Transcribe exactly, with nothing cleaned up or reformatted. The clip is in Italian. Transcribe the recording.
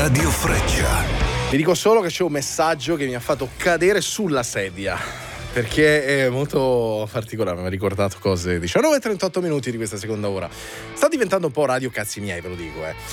Radio Freccia. Vi dico solo che c'è un messaggio che mi ha fatto cadere sulla sedia, perché è molto particolare, mi ha ricordato cose. diciannove e trentotto minuti di questa seconda ora. Sta diventando un po' radio cazzi miei, ve lo dico, eh.